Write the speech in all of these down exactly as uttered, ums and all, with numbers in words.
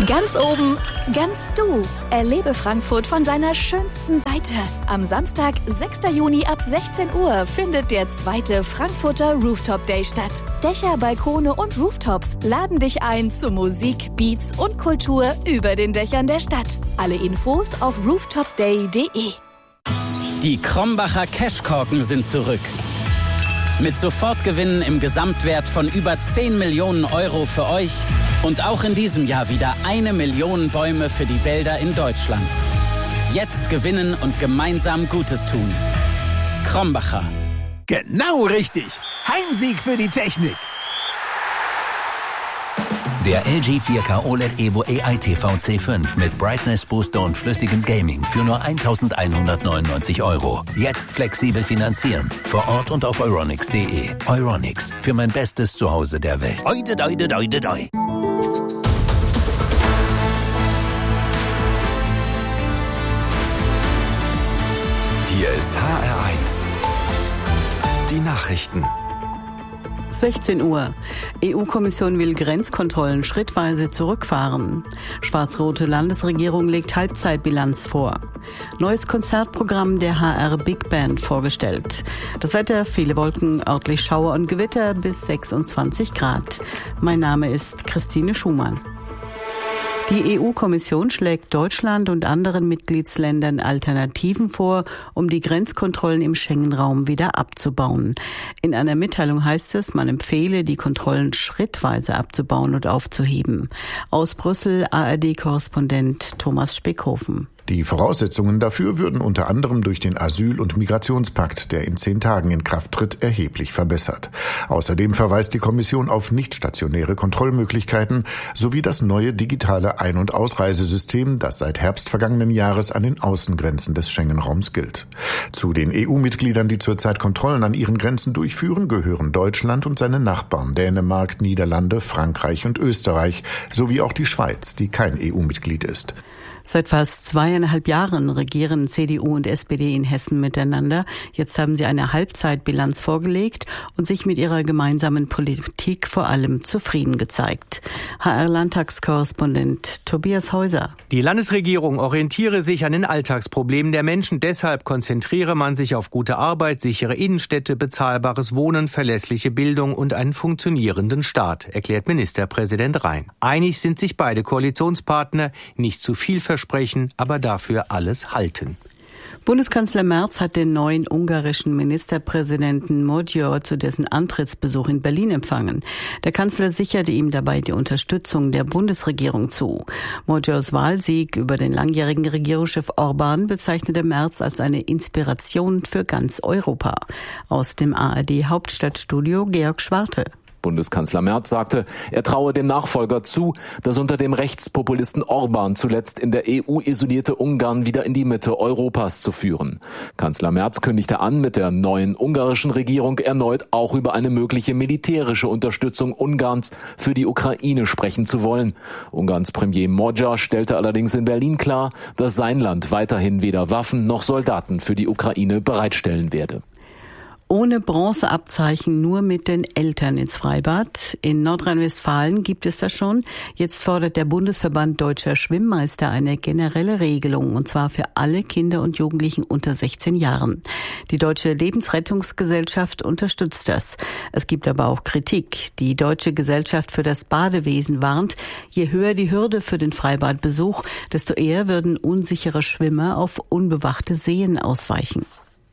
Ganz oben, ganz du. Erlebe Frankfurt von seiner schönsten Seite. Am Samstag, sechsten Juni ab sechzehn Uhr findet der zweite Frankfurter Rooftop Day statt. Dächer, Balkone und Rooftops laden dich ein zu Musik, Beats und Kultur über den Dächern der Stadt. Alle Infos auf rooftop day punkt de. Die Krombacher Cashkorken sind zurück. Mit Sofortgewinnen im Gesamtwert von über zehn Millionen Euro für euch und auch in diesem Jahr wieder eine Million Bäume für die Wälder in Deutschland. Jetzt gewinnen und gemeinsam Gutes tun. Krombacher. Genau richtig. Heimsieg für die Technik. Der L G vier K O L E D Evo A I T V C fünf mit Brightness Booster und flüssigem Gaming für nur eintausendeinhundertneunundneunzig Euro. Jetzt flexibel finanzieren. Vor Ort und auf euronics punkt de. Euronics. Für mein bestes Zuhause der Welt. Oide, oide, oide, oide. Hier ist H R eins. Die Nachrichten. sechzehn Uhr. E U-Kommission will Grenzkontrollen schrittweise zurückfahren. Schwarz-rote Landesregierung legt Halbzeitbilanz vor. Neues Konzertprogramm der H R Big Band vorgestellt. Das Wetter, viele Wolken, örtlich Schauer und Gewitter bis sechsundzwanzig Grad. Mein Name ist Christine Schumann. Die E U-Kommission schlägt Deutschland und anderen Mitgliedsländern Alternativen vor, um die Grenzkontrollen im Schengen-Raum wieder abzubauen. In einer Mitteilung heißt es, man empfehle, die Kontrollen schrittweise abzubauen und aufzuheben. Aus Brüssel A R D-Korrespondent Thomas Speckhofen. Die Voraussetzungen dafür würden unter anderem durch den Asyl- und Migrationspakt, der in zehn Tagen in Kraft tritt, erheblich verbessert. Außerdem verweist die Kommission auf nicht-stationäre Kontrollmöglichkeiten sowie das neue digitale Ein- und Ausreisesystem, das seit Herbst vergangenen Jahres an den Außengrenzen des Schengen-Raums gilt. Zu den E U-Mitgliedern, die zurzeit Kontrollen an ihren Grenzen durchführen, gehören Deutschland und seine Nachbarn Dänemark, Niederlande, Frankreich und Österreich sowie auch die Schweiz, die kein E U-Mitglied ist. Seit fast zweieinhalb Jahren regieren C D U und S P D in Hessen miteinander. Jetzt haben sie eine Halbzeitbilanz vorgelegt und sich mit ihrer gemeinsamen Politik vor allem zufrieden gezeigt. H R-Landtagskorrespondent Tobias Häuser. Die Landesregierung orientiere sich an den Alltagsproblemen der Menschen. Deshalb konzentriere man sich auf gute Arbeit, sichere Innenstädte, bezahlbares Wohnen, verlässliche Bildung und einen funktionierenden Staat, erklärt Ministerpräsident Rhein. Einig sind sich beide Koalitionspartner, nicht zu viel versprechen, aber dafür alles halten. Bundeskanzler Merz hat den neuen ungarischen Ministerpräsidenten Magyar zu dessen Antrittsbesuch in Berlin empfangen. Der Kanzler sicherte ihm dabei die Unterstützung der Bundesregierung zu. Magyars Wahlsieg über den langjährigen Regierungschef Orbán bezeichnete Merz als eine Inspiration für ganz Europa. Aus dem A R D-Hauptstadtstudio Georg Schwarte. Bundeskanzler Merz sagte, er traue dem Nachfolger zu, das unter dem Rechtspopulisten Orbán zuletzt in der E U isolierte Ungarn wieder in die Mitte Europas zu führen. Kanzler Merz kündigte an, mit der neuen ungarischen Regierung erneut auch über eine mögliche militärische Unterstützung Ungarns für die Ukraine sprechen zu wollen. Ungarns Premier Magyar stellte allerdings in Berlin klar, dass sein Land weiterhin weder Waffen noch Soldaten für die Ukraine bereitstellen werde. Ohne Bronzeabzeichen, nur mit den Eltern ins Freibad. In Nordrhein-Westfalen gibt es das schon. Jetzt fordert der Bundesverband Deutscher Schwimmmeister eine generelle Regelung, und zwar für alle Kinder und Jugendlichen unter sechzehn Jahren. Die Deutsche Lebensrettungsgesellschaft unterstützt das. Es gibt aber auch Kritik. Die Deutsche Gesellschaft für das Badewesen warnt, je höher die Hürde für den Freibadbesuch, desto eher würden unsichere Schwimmer auf unbewachte Seen ausweichen.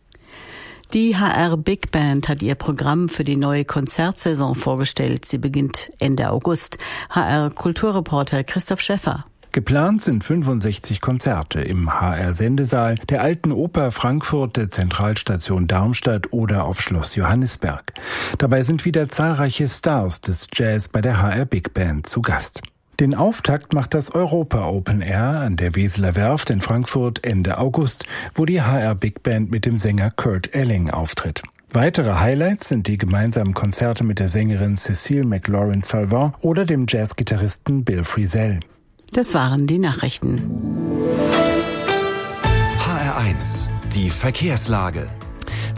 Die H R Big Band hat ihr Programm für die neue Konzertsaison vorgestellt. Sie beginnt Ende August. H R-Kulturreporter Christoph Schäffer. Geplant sind fünfundsechzig Konzerte im H R-Sendesaal, der Alten Oper Frankfurt, der Zentralstation Darmstadt oder auf Schloss Johannisberg. Dabei sind wieder zahlreiche Stars des Jazz bei der H R Big Band zu Gast. Den Auftakt macht das Europa Open Air an der Weseler Werft in Frankfurt Ende August, wo die H R Big Band mit dem Sänger Kurt Elling auftritt. Weitere Highlights sind die gemeinsamen Konzerte mit der Sängerin Cécile McLaurin-Salvant oder dem Jazzgitarristen Bill Frisell. Das waren die Nachrichten. H R eins, die Verkehrslage.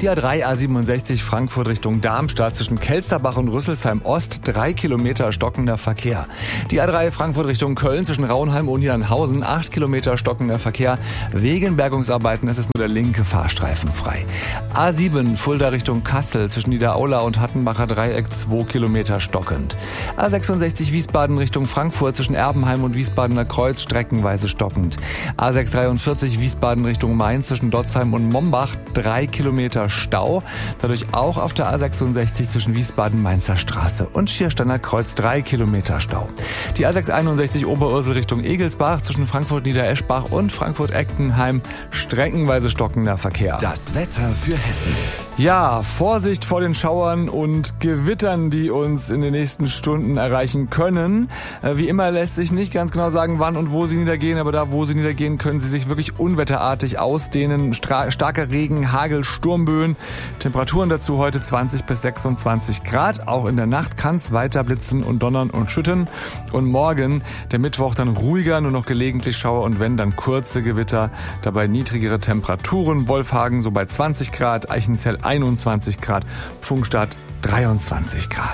Die A drei A siebenundsechzig Frankfurt Richtung Darmstadt zwischen Kelsterbach und Rüsselsheim Ost, drei Kilometer stockender Verkehr. Die A drei Frankfurt Richtung Köln zwischen Rauenheim und Niedernhausen, acht Kilometer stockender Verkehr. Wegen Bergungsarbeiten ist es nur der linke Fahrstreifen frei. A sieben Fulda Richtung Kassel zwischen Niederaula und Hattenbacher Dreieck, zwei Kilometer stockend. A sechsundsechzig Wiesbaden Richtung Frankfurt zwischen Erbenheim und Wiesbadener Kreuz, streckenweise stockend. A sechshundertdreiundvierzig Wiesbaden Richtung Mainz zwischen Dotzheim und Mombach, drei Kilometer Stau. Dadurch auch auf der A sechsundsechzig zwischen Wiesbaden-Mainzer Straße und Schiersteiner Kreuz, drei Kilometer Stau. Die A sechshunderteinundsechzig Oberursel Richtung Egelsbach zwischen Frankfurt-Niedereschbach und Frankfurt-Eckenheim, streckenweise stockender Verkehr. Das Wetter für Hessen. Ja, Vorsicht vor den Schauern und Gewittern, die uns in den nächsten Stunden erreichen können. Wie immer lässt sich nicht ganz genau sagen, wann und wo sie niedergehen, aber da, wo sie niedergehen, können sie sich wirklich unwetterartig ausdehnen. Stra- starker Regen, Hagel, Sturmböen. Temperaturen dazu heute zwanzig bis sechsundzwanzig Grad. Auch in der Nacht kann es weiter blitzen und donnern und schütten. Und morgen, der Mittwoch, dann ruhiger, nur noch gelegentlich Schauer und wenn, dann kurze Gewitter. Dabei niedrigere Temperaturen. Wolfhagen so bei zwanzig Grad, Eichenzell einundzwanzig Grad, Pfungstadt dreiundzwanzig Grad.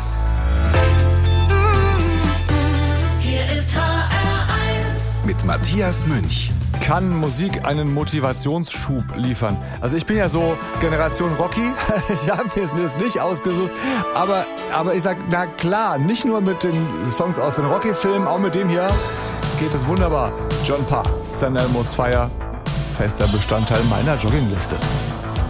Hier ist H R eins. Mit Matthias Münch. Kann Musik einen Motivationsschub liefern? Also ich bin ja so Generation Rocky, ich habe mir das nicht ausgesucht, aber, aber ich sag, na klar, nicht nur mit den Songs aus den Rocky-Filmen, auch mit dem hier geht es wunderbar. John Parr, San Elmo's Fire, fester Bestandteil meiner Joggingliste.